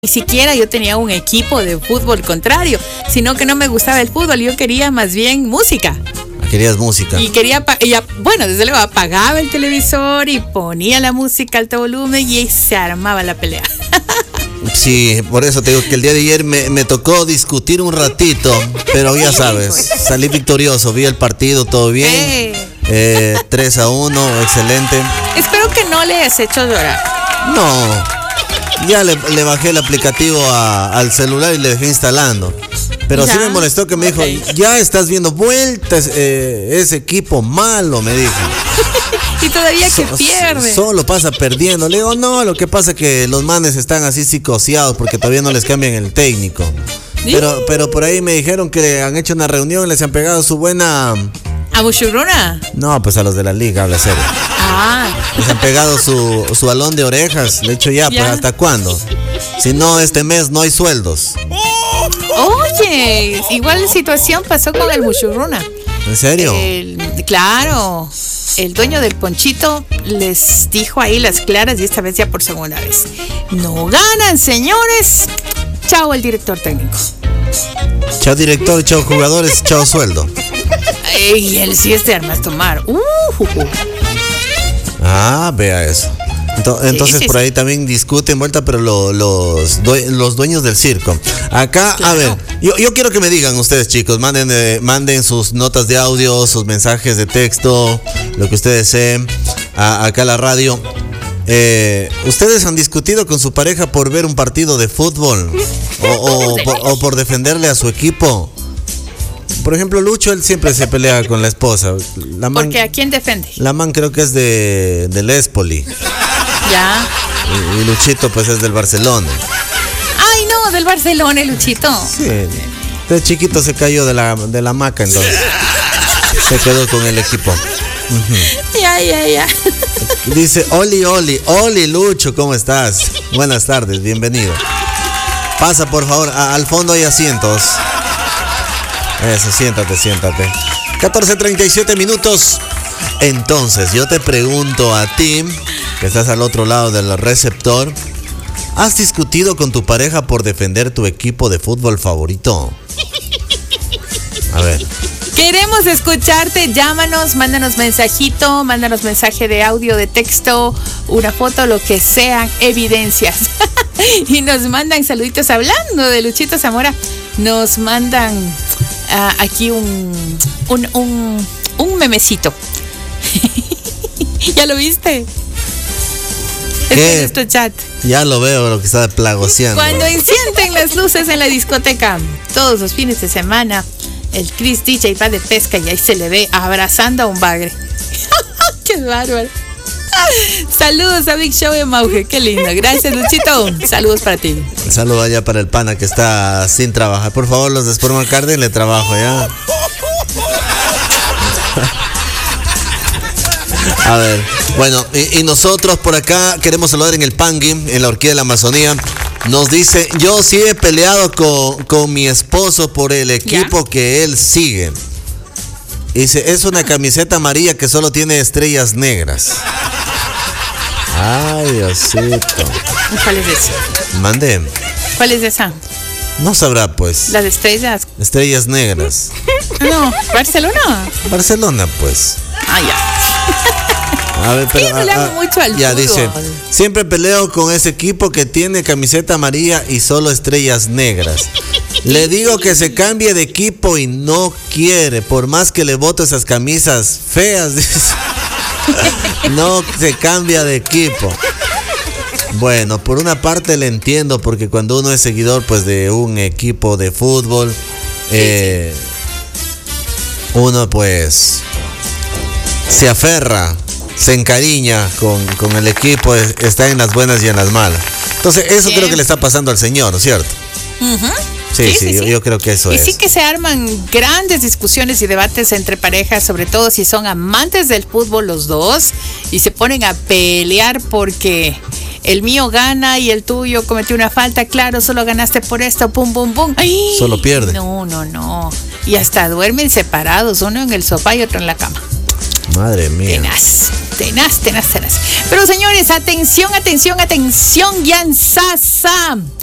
Ni siquiera yo tenía un equipo de fútbol contrario, sino que no me gustaba el fútbol, yo quería más bien música. Querías música. Y quería, bueno, desde luego apagaba el televisor y ponía la música a alto volumen y se armaba la pelea. Sí, por eso te digo que el día de ayer me tocó discutir un ratito, pero ya sabes, salí victorioso, vi el partido, todo bien, 3-1, excelente. Espero que no le hayas hecho llorar. No. Ya le bajé el aplicativo al celular y le dejé instalando. Pero sí me molestó que me dijo, ya estás viendo vueltas, ese equipo malo, me dijo. Y todavía que pierde. Solo pasa perdiendo. Le digo, no, lo que pasa es que los manes están así psicoseados porque todavía no les cambian el técnico. Pero por ahí me dijeron que han hecho una reunión y les han pegado su buena... ¿A Mushuruna? No, pues a los de la liga, habla serio. Les han pegado su alón de orejas. De hecho ya, pues ¿hasta cuándo? Si no, este mes no hay sueldos. Oye, igual situación pasó con el Mushuruna. ¿En serio? Claro, el dueño del ponchito les dijo ahí las claras y esta vez ya por segunda vez. No ganan, señores. Chao el director técnico. Chao director, chao jugadores, chao sueldo. Y él sí es de armas tomar. Vea eso. Entonces sí. Por ahí también discuten vuelta, pero los dueños del circo. Acá, claro. A ver, yo quiero que me digan ustedes, chicos, manden sus notas de audio, sus mensajes de texto, lo que ustedes deseen, acá a la radio. ¿Ustedes han discutido con su pareja por ver un partido de fútbol o por defenderle a su equipo? Por ejemplo, Lucho, él siempre se pelea con la esposa. ¿Porque a quién defiende? La man creo que es del Espoli. Ya. Y Luchito pues es del Barcelona. Ay, no, del Barcelona, Luchito. Sí, de chiquito se cayó de la hamaca, entonces se quedó con el equipo. Ya. Dice, Oli, Lucho, ¿cómo estás? Buenas tardes, bienvenido. Pasa, por favor, al fondo hay asientos. Eso, siéntate. 14:37 minutos. Entonces, yo te pregunto a ti, que estás al otro lado del receptor, ¿has discutido con tu pareja por defender tu equipo de fútbol favorito? A ver. Queremos escucharte, llámanos, mándanos mensajito, mándanos mensaje de audio, de texto, una foto, lo que sean, evidencias. Y nos mandan saluditos hablando de Luchito Zamora. Nos mandan aquí un memecito. ¿Ya lo viste? ¿Qué? En nuestro chat. Ya lo veo, lo que está plagoseando. Cuando encienden las luces en la discoteca, todos los fines de semana, el Chris DJ va de pesca y ahí se le ve abrazando a un bagre. ¡Qué bárbaro! Saludos a Big Show y a Mauge, qué lindo. Gracias, Luchito. Saludos para ti. Un saludo allá para el pana que está sin trabajar. Por favor, los de Sportman Carden le trabajo, ¿ya? A ver, bueno, y nosotros por acá queremos saludar en el Pangui, en la Orquídea de la Amazonía. Nos dice, yo sí he peleado con mi esposo por el equipo que él sigue. Dice, es una camiseta amarilla que solo tiene estrellas negras. Ay, Diosito. ¿Cuál es esa? Mande. ¿Cuál es esa? No sabrá, pues. Las estrellas. Estrellas negras. No, Barcelona. Barcelona, pues. Ya. A ver, pero mucho al ya fútbol. Dice, siempre peleo con ese equipo que tiene camiseta amarilla y solo estrellas negras. Le digo que se cambie de equipo y no quiere, por más que le boto esas camisas feas, dice. No se cambia de equipo. Bueno, por una parte le entiendo, porque cuando uno es seguidor pues de un equipo de fútbol, uno pues se aferra, se encariña con el equipo, está en las buenas y en las malas. Entonces eso creo que le está pasando al señor, ¿no es cierto? Sí, yo creo que eso es. Y sí que se arman grandes discusiones y debates entre parejas, sobre todo si son amantes del fútbol los dos, y se ponen a pelear porque el mío gana y el tuyo cometió una falta, claro, solo ganaste por esto, pum. ¡Ay! Solo pierde. No. Y hasta duermen separados, uno en el sofá y otro en la cama. Madre mía. Tenaz. Pero señores, atención, Jan Sasa.